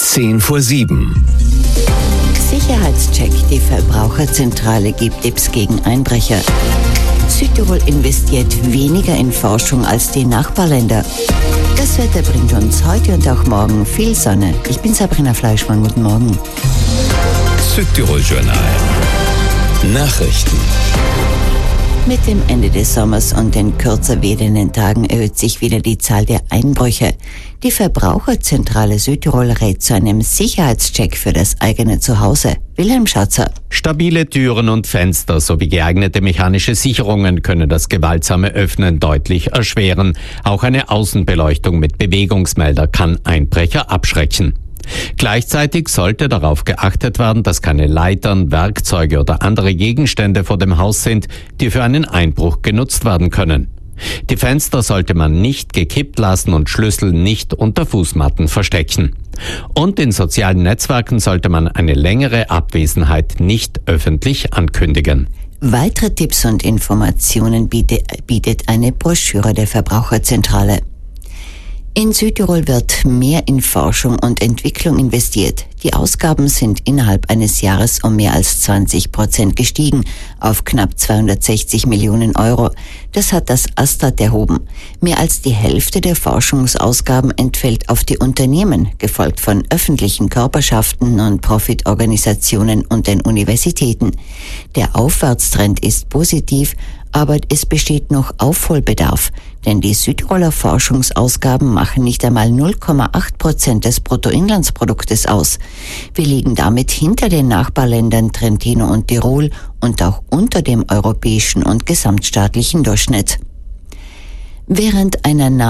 6:10. Sicherheitscheck. Die Verbraucherzentrale gibt Tipps gegen Einbrecher. Südtirol investiert weniger in Forschung als die Nachbarländer. Das Wetter bringt uns heute und auch morgen viel Sonne. Ich bin Sabrina Fleischmann. Guten Morgen. Südtirol Journal. Nachrichten. Mit dem Ende des Sommers und den kürzer werdenden Tagen erhöht sich wieder die Zahl der Einbrüche. Die Verbraucherzentrale Südtirol rät zu einem Sicherheitscheck für das eigene Zuhause. Wilhelm Schatzer. Stabile Türen und Fenster sowie geeignete mechanische Sicherungen können das gewaltsame Öffnen deutlich erschweren. Auch eine Außenbeleuchtung mit Bewegungsmelder kann Einbrecher abschrecken. Gleichzeitig sollte darauf geachtet werden, dass keine Leitern, Werkzeuge oder andere Gegenstände vor dem Haus sind, die für einen Einbruch genutzt werden können. Die Fenster sollte man nicht gekippt lassen und Schlüssel nicht unter Fußmatten verstecken. Und in sozialen Netzwerken sollte man eine längere Abwesenheit nicht öffentlich ankündigen. Weitere Tipps und Informationen bietet eine Broschüre der Verbraucherzentrale. In Südtirol wird mehr in Forschung und Entwicklung investiert. Die Ausgaben sind innerhalb eines Jahres um mehr als 20% gestiegen, auf knapp 260 Millionen Euro. Das hat das Astat erhoben. Mehr als die Hälfte der Forschungsausgaben entfällt auf die Unternehmen, gefolgt von öffentlichen Körperschaften, Non-Profit-Organisationen und den Universitäten. Der Aufwärtstrend ist positiv, aber es besteht noch Aufholbedarf, denn die Südtiroler Forschungsausgaben machen nicht einmal 0,8% des Bruttoinlandsproduktes aus. Wir liegen damit hinter den Nachbarländern Trentino und Tirol und auch unter dem europäischen und gesamtstaatlichen Durchschnitt. Während einer